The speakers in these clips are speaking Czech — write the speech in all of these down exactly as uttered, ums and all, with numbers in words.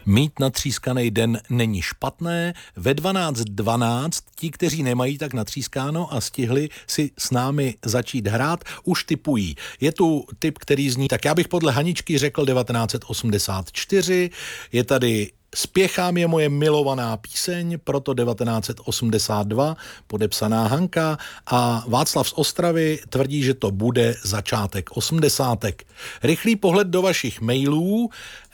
Mít natřískaný den není špatné. Ve dvanáct dvanáct ti, kteří nemají tak natřískáno a stihli si s námi začít hrát, už tipují. Je tu tip, který zní, tak já bych podle Haničky řekl devatenáct osmdesát čtyři, je tady Spěchám je moje milovaná píseň, proto devatenáct osmdesát dva, podepsaná Hanka, a Václav z Ostravy tvrdí, že to bude začátek osmdesátek. Rychlý pohled do vašich mailů.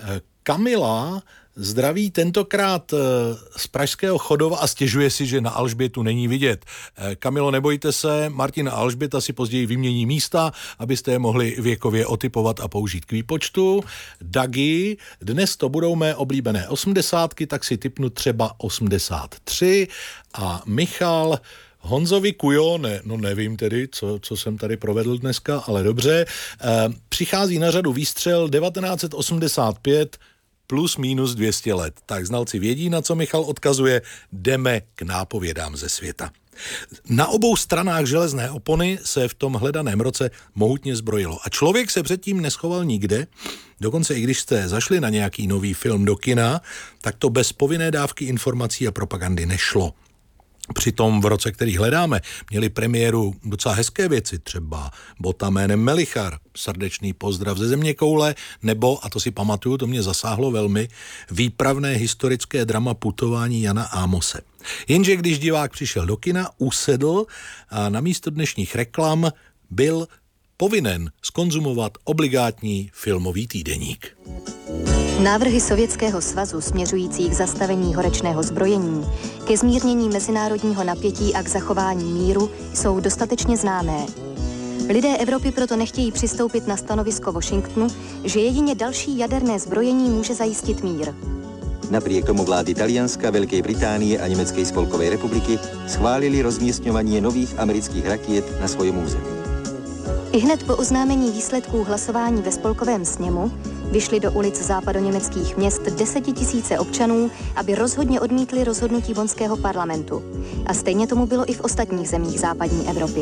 Kamila zdraví tentokrát z pražského Chodova a stěžuje si, že na Alžbětu není vidět. Kamilo, nebojte se, Martin a Alžběta si později vymění místa, abyste je mohli věkově otypovat a použít k výpočtu. Dagi, dnes to budou mé oblíbené osmdesátky, tak si tipnu třeba osmdesát tři. A Michal, Honzovi Kujo, ne, no nevím tedy, co, co jsem tady provedl dneska, ale dobře. E, přichází na řadu výstřel devatenáct osmdesát pět, plus minus dvě stě let. Tak znalci vědí, na co Michal odkazuje, jdeme k nápovědám ze světa. Na obou stranách železné opony se v tom hledaném roce mohutně zbrojilo. A člověk se předtím neschoval nikde, dokonce i když jste zašli na nějaký nový film do kina, tak to bez povinné dávky informací a propagandy nešlo. Přitom v roce, který hledáme, měli premiéru docela hezké věci, třeba Bota jménem Melichar, srdečný pozdrav ze zeměkoule, nebo, a to si pamatuju, to mě zasáhlo velmi, výpravné historické drama Putování Jana Ámose. Jenže když divák přišel do kina, usedl a namísto dnešních reklam byl povinen zkonzumovat obligátní filmový týdeník. Návrhy Sovětského svazu směřující k zastavení horečného zbrojení, ke zmírnění mezinárodního napětí a k zachování míru jsou dostatečně známé. Lidé Evropy proto nechtějí přistoupit na stanovisko Washingtonu, že jedině další jaderné zbrojení může zajistit mír. Napriek tomu vlády Talianska, Veľkej Británie a Nemeckej spolkovej republiky schválili rozmiestňovanie nových amerických rakiet na svojom území. Ihned po oznámení výsledků hlasování ve spolkovém sněmu vyšli do ulic západoněmeckých měst desetitisíce občanů, aby rozhodně odmítli rozhodnutí bonského parlamentu. A stejně tomu bylo i v ostatních zemích západní Evropy.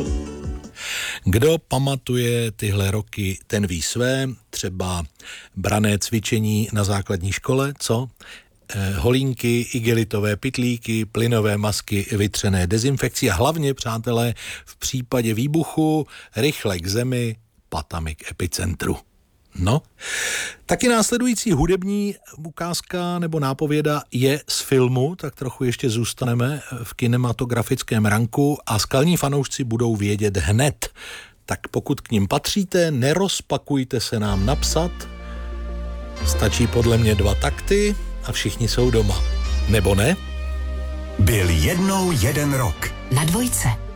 Kdo pamatuje tyhle roky, ten ví své, třeba brané cvičení na základní škole, co? Eh, holínky, igelitové pytlíky, plynové masky, vytřené dezinfekcí a hlavně, přátelé, v případě výbuchu rychle k zemi, patami k epicentru. No, taky následující hudební ukázka nebo nápověda je z filmu, tak trochu ještě zůstaneme v kinematografickém ranku a skalní fanoušci budou vědět hned. Tak pokud k nim patříte, nerozpakujte se nám napsat. Stačí podle mě dva takty a všichni jsou doma. Nebo ne? Byl jednou jeden rok. Na dvojce.